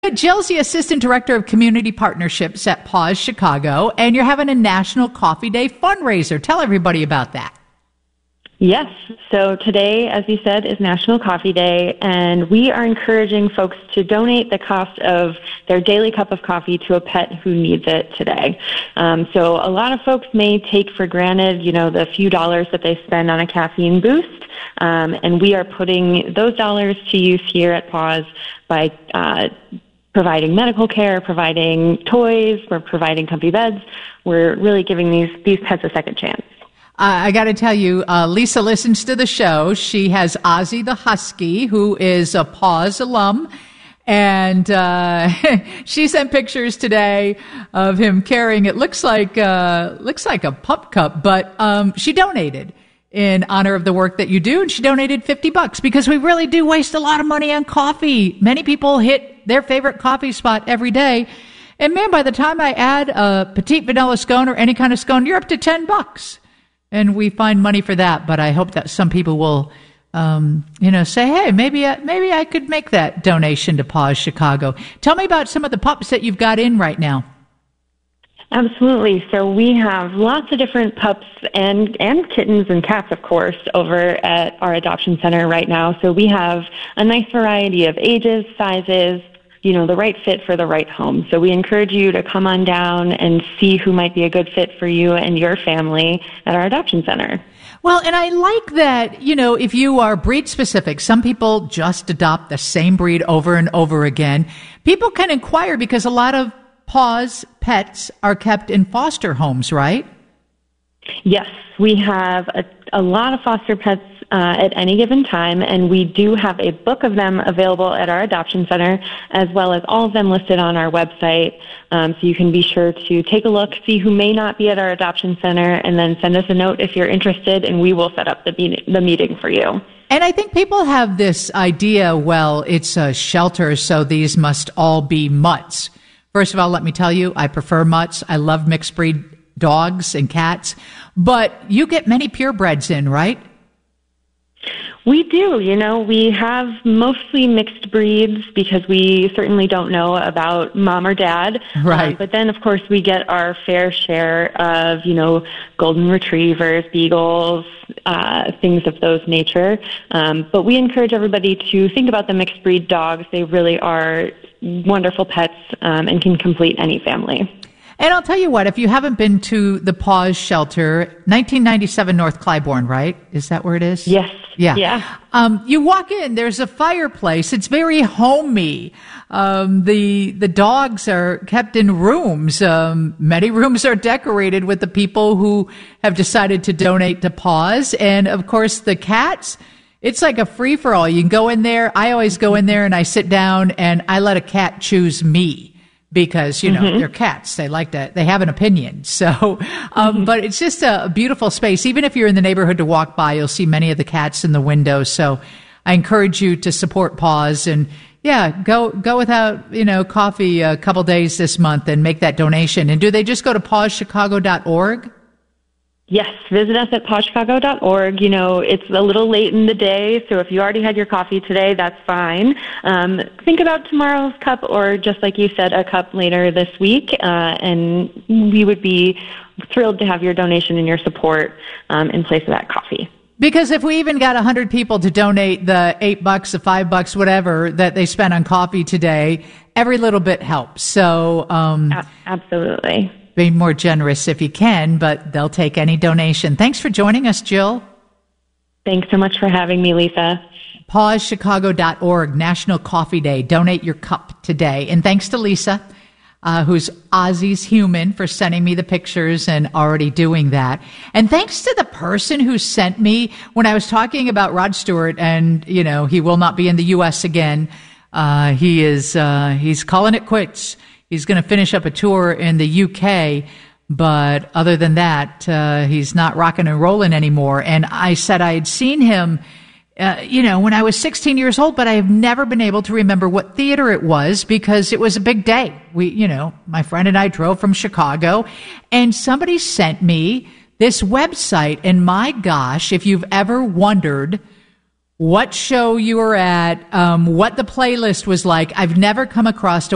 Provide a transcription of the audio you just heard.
Jill's the Assistant Director of Community Partnerships at Paws Chicago, and you're having a National Coffee Day fundraiser. Tell everybody about that. Yes. So today, as you said, is National Coffee Day, and we are encouraging folks to donate the cost of their daily cup of coffee to a pet who needs it today. So a lot of folks may take for granted, the few dollars that they spend on a caffeine boost, and we are putting those dollars to use here at Paws by providing medical care, providing toys, we're providing comfy beds. We're really giving these pets a second chance. I got to tell you, Lisa listens to the show. She has Ozzy the Husky, who is a Paws alum. And she sent pictures today of him carrying, it looks like a pup cup, but she donated in honor of the work that you do, and she donated $50 because we really do waste a lot of money on coffee. Many people hit their favorite coffee spot every day. And man, by the time I add a petite vanilla scone or any kind of scone, you're up to $10. And we find money for that. But I hope that some people will, say, hey, maybe I could make that donation to Paws Chicago. Tell me about some of the pups that you've got in right now. Absolutely. So we have lots of different pups and kittens and cats, of course, over at our adoption center right now. So we have a nice variety of ages, sizes, the right fit for the right home. So we encourage you to come on down and see who might be a good fit for you and your family at our adoption center. Well, and I like that, if you are breed specific, some people just adopt the same breed over and over again. People can inquire because a lot of Paws pets are kept in foster homes, right? Yes, we have a lot of foster pets at any given time, and we do have a book of them available at our adoption center, as well as all of them listed on our website. So you can be sure to take a look, see who may not be at our adoption center, and then send us a note if you're interested, and we will set up the meeting for you. And I think people have this idea, well, it's a shelter, so these must all be mutts. First of all, let me tell you, I prefer mutts. I love mixed breed dogs and cats. But you get many purebreds in, right? We do. We have mostly mixed breeds because we certainly don't know about mom or dad. Right. But then, of course, we get our fair share of, golden retrievers, beagles, things of those nature. But we encourage everybody to think about the mixed breed dogs. They really are wonderful pets and can complete any family. And I'll tell you what, if you haven't been to the Paws shelter, 1997 North Clybourne, right? Is that where it is? Yes. Yeah. You walk in, there's a fireplace. It's very homey. The dogs are kept in rooms. Many rooms are decorated with the people who have decided to donate to Paws. And of course, the cats, it's like a free-for-all. You can go in there. I always go in there and I sit down and I let a cat choose me. Because, they're cats. They have an opinion. So, but it's just a beautiful space. Even if you're in the neighborhood to walk by, you'll see many of the cats in the windows. So I encourage you to support Paws and go without, coffee a couple days this month and make that donation. And do they just go to pawschicago.org? Yes, visit us at pawschicago.org. It's a little late in the day, so if you already had your coffee today, that's fine. Think about tomorrow's cup, or just like you said, a cup later this week, and we would be thrilled to have your donation and your support in place of that coffee. Because if we even got 100 people to donate the $8, the $5, whatever that they spent on coffee today, every little bit helps. So, absolutely. Be more generous if you can, but they'll take any donation. Thanks for joining us, Jill. Thanks so much for having me, Lisa. pawschicago.org, National Coffee Day. Donate your cup today. And thanks to Lisa, who's Ozzy's human, for sending me the pictures and already doing that. And thanks to the person who sent me, when I was talking about Rod Stewart and, he will not be in the U.S. again, he's calling it quits. He's going to finish up a tour in the UK, but other than that, he's not rocking and rolling anymore. And I said I had seen him, when I was 16 years old, but I have never been able to remember what theater it was because it was a big day. My friend and I drove from Chicago, and somebody sent me this website. And my gosh, if you've ever wondered what show you were at, what the playlist was like, I've never come across a